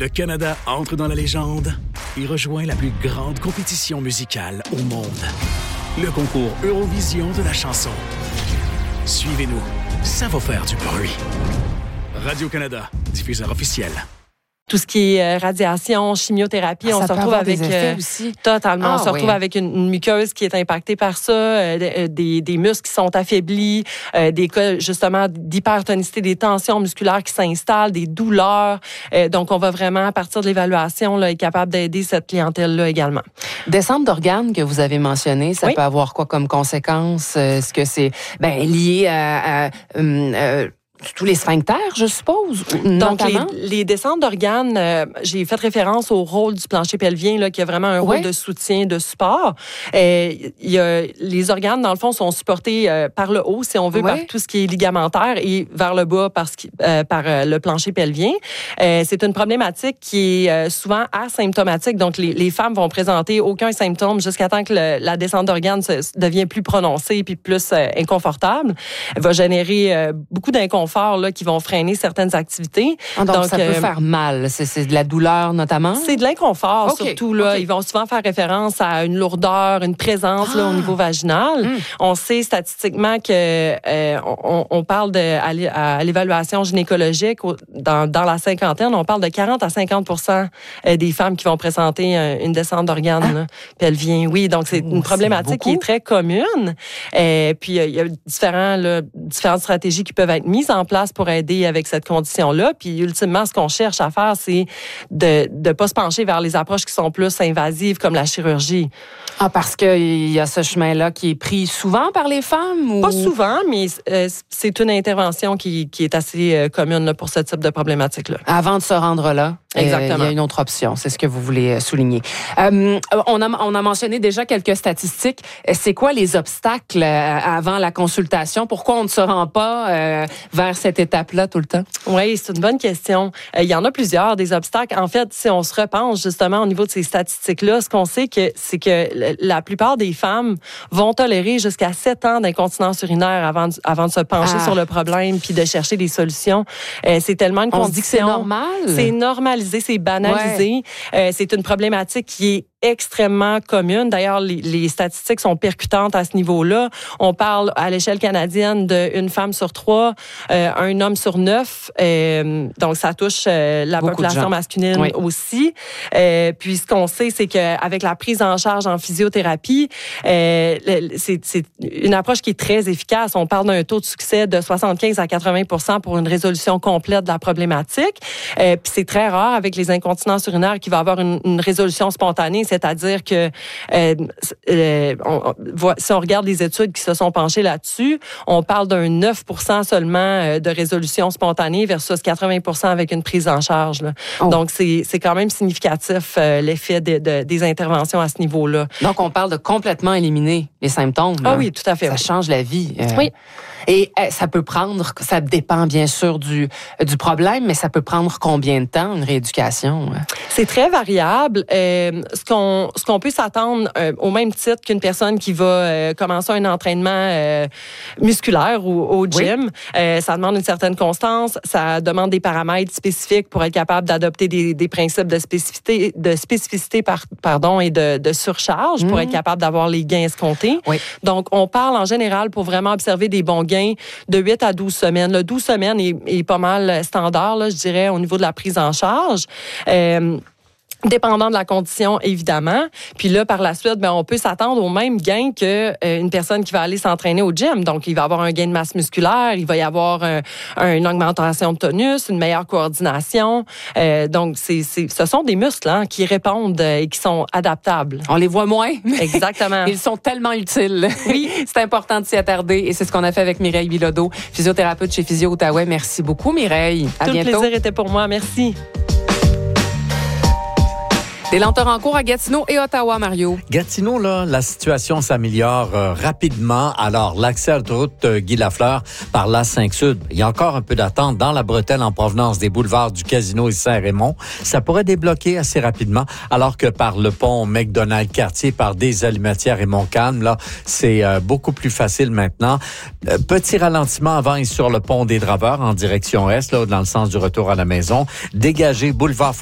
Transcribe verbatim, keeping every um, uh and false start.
Le Canada entre dans la légende et rejoint la plus grande compétition musicale au monde. Le concours Eurovision de la chanson. Suivez-nous, ça va faire du bruit. Radio-Canada, diffuseur officiel. Tout ce qui est radiation, chimiothérapie, ah, on se retrouve avec euh, aussi. totalement. Ah, on se retrouve oui. avec une, une muqueuse qui est impactée par ça, euh, des, des muscles qui sont affaiblis, euh, des cas justement d'hypertonicité, des tensions musculaires qui s'installent, des douleurs. Euh, donc, on va vraiment, à partir de l'évaluation, là, être capable d'aider cette clientèle-là également. Descente d'organes que vous avez mentionné, ça oui. peut avoir quoi comme conséquence? Est-ce que c'est ben, lié à... à euh, tous les sphincters, je suppose, donc les, les descentes d'organes, euh, j'ai fait référence au rôle du plancher pelvien là, qui a vraiment un rôle oui. de soutien, de support. Euh, y a, les organes, dans le fond, sont supportés euh, par le haut, si on veut, oui. par tout ce qui est ligamentaire, et vers le bas par, ce qui, euh, par euh, le plancher pelvien. Euh, c'est une problématique qui est euh, souvent asymptomatique, donc les, les femmes vont présenter aucun symptôme jusqu'à temps que le, la descente d'organes se, devient plus prononcée puis plus euh, inconfortable. Elle va générer euh, beaucoup d'inconfort Là, qui vont freiner certaines activités. Ah, donc, donc, ça euh, peut faire mal. C'est, c'est de la douleur, notamment? C'est de l'inconfort, okay. surtout. Là. Okay. Ils vont souvent faire référence à une lourdeur, une présence ah. là, au niveau vaginal. Mm. On sait statistiquement que euh, on, on parle de à, à l'évaluation gynécologique dans, dans la cinquantaine, on parle de quarante à cinquante pour cent des femmes qui vont présenter une descente d'organes ah. là, pelvien. Oui, donc c'est une problématique qui est très commune. Et puis, il y a différents, là, différentes stratégies qui peuvent être mises en place pour aider avec cette condition-là. Puis, ultimement, ce qu'on cherche à faire, c'est de ne pas se pencher vers les approches qui sont plus invasives, comme la chirurgie. Ah, parce qu'il y a ce chemin-là qui est pris souvent par les femmes? Ou... Pas souvent, mais euh, c'est une intervention qui, qui est assez euh, commune là, pour ce type de problématique-là. Avant de se rendre là, exactement. Il y a une autre option, c'est ce que vous voulez souligner. Euh, on, a, on a mentionné déjà quelques statistiques. C'est quoi les obstacles avant la consultation? Pourquoi on ne se rend pas euh, vers cette étape-là tout le temps? Oui, c'est une bonne question. Euh, il y en a plusieurs, des obstacles. En fait, si on se repenche justement au niveau de ces statistiques-là, ce qu'on sait, que, c'est que la plupart des femmes vont tolérer jusqu'à sept ans d'incontinence urinaire avant de, avant de se pencher ah. sur le problème puis de chercher des solutions. Euh, c'est tellement une on condition... se dit que c'est normal? C'est normalisé, c'est banalisé. Ouais. Euh, c'est une problématique qui est extrêmement commune. D'ailleurs, les, les statistiques sont percutantes à ce niveau-là. On parle à l'échelle canadienne d'une femme sur trois, euh, un homme sur neuf. Euh, donc, ça touche euh, la Beaucoup population masculine oui. aussi. Euh, puis, ce qu'on sait, c'est qu'avec la prise en charge en physiothérapie, euh, c'est, c'est une approche qui est très efficace. On parle d'un taux de succès de soixante-quinze à quatre-vingts pour cent pour une résolution complète de la problématique. Euh, puis, c'est très rare avec les incontinences urinaires qu'il va y avoir une, une résolution spontanée. C'est-à-dire que euh, euh, on, on, si on regarde les études qui se sont penchées là-dessus, on parle d'un neuf pour cent seulement de résolution spontanée versus quatre-vingts pour cent avec une prise en charge. Là. Oh. Donc, c'est, c'est quand même significatif euh, l'effet de, de, des interventions à ce niveau-là. Donc, on parle de complètement éliminer les symptômes. Ah hein? Oui, tout à fait. Ça oui. change la vie. Euh, oui. Et euh, ça peut prendre, ça dépend bien sûr du, du problème, mais ça peut prendre combien de temps, une rééducation? C'est très variable. Euh, ce qu'on, ce qu'on peut s'attendre, euh, au même titre qu'une personne qui va euh, commencer un entraînement euh, musculaire ou au gym, oui. euh, ça demande une certaine constance, ça demande des paramètres spécifiques pour être capable d'adopter des, des principes de spécificité, de spécificité par, pardon, et de, de surcharge mmh. pour être capable d'avoir les gains escomptés. Oui. Donc, on parle en général pour vraiment observer des bons gains de huit à douze semaines. Le douze semaines est, est pas mal standard, là, je dirais, au niveau de la prise en charge. Euh, Dépendant de la condition, évidemment. Puis là, par la suite, ben, on peut s'attendre au même gain que euh, une personne qui va aller s'entraîner au gym. Donc, il va avoir un gain de masse musculaire, il va y avoir un, un, une augmentation de tonus, une meilleure coordination. Euh, donc, c'est, c'est, ce sont des muscles hein, qui répondent et qui sont adaptables. On les voit moins. Exactement. Ils sont tellement utiles. Oui. C'est important de s'y attarder et c'est ce qu'on a fait avec Mireille Bilodeau, physiothérapeute chez Physio Outaouais. Merci beaucoup, Mireille. À Tout bientôt. le plaisir était pour moi. Merci. Des lenteurs en cours à Gatineau et Ottawa, Mario. Gatineau, là, la situation s'améliore euh, rapidement. Alors, l'accès à l'autoroute euh, Guy Lafleur par l'A cinq Sud, il y a encore un peu d'attente dans la bretelle en provenance des boulevards du Casino et Saint-Raymond. Ça pourrait débloquer assez rapidement, alors que par le pont McDonald-Cartier, par des Alimentières et Montcalm, là, c'est euh, beaucoup plus facile maintenant. Euh, petit ralentissement avant et sur le pont des Draveurs en direction est, là, dans le sens du retour à la maison. Dégagé boulevard